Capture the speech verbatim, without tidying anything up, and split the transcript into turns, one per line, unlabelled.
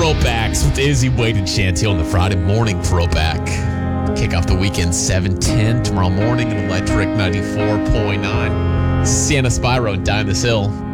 Throwbacks with Izzy, Wade, and Chantil on the Friday morning throwback. Kick off the weekend seven ten tomorrow morning at Electric ninety-four point nine. Sienna Spyro and Dine This Hill.